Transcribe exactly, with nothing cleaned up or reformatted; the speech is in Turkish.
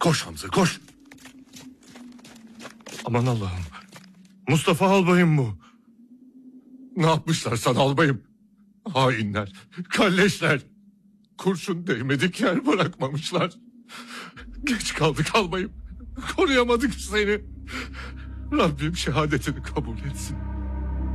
Koş Hamza, koş. Aman Allah'ım. Mustafa albayım bu. Ne yapmışlar sana albayım? Hainler, kalleşler. Kurşun değmedik yer bırakmamışlar. Geç kaldık albayım. Koruyamadık seni. Rabbim şehadetini kabul etsin.